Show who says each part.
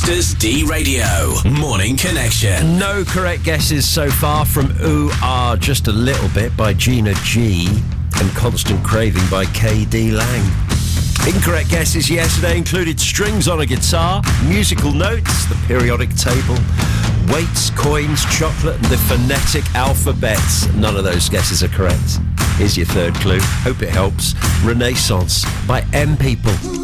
Speaker 1: Masters D Radio Morning Connection.
Speaker 2: No correct guesses so far from Ooh Ah Just a Little Bit by Gina G and Constant Craving by KD Lang. Incorrect guesses yesterday included strings on a guitar, musical notes, the periodic table, weights, coins, chocolate and the phonetic alphabet. None of those guesses are correct. Here's your third clue. Hope it helps. Renaissance by M People.